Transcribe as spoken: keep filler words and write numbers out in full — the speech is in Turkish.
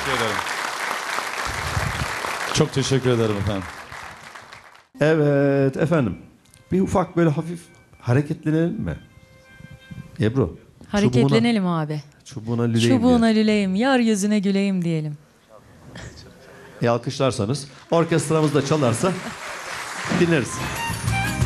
teşekkür ederim. Çok teşekkür ederim efendim. Evet efendim. Bir ufak böyle hafif hareketlenelim mi? Ebru. Hareketlenelim çubuğuna, abi. Çubuğuna lüleyim Çubuğuna diye. lüleyim, yar yüzüne güleyim diyelim. E, alkışlarsanız orkestramız da çalarsa dinleriz.